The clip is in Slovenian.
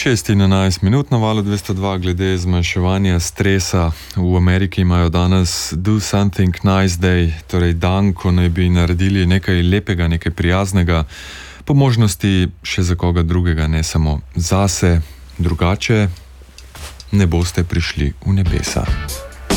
6:11 na valu 202 glede zmanjševanja stresa. V Ameriki imajo danes Do Something Nice Day, torej dan, ko naj bi naredili nekaj lepega, nekaj prijaznega, po možnosti še za koga drugega, ne samo zase, drugače ne boste prišli v nebesa.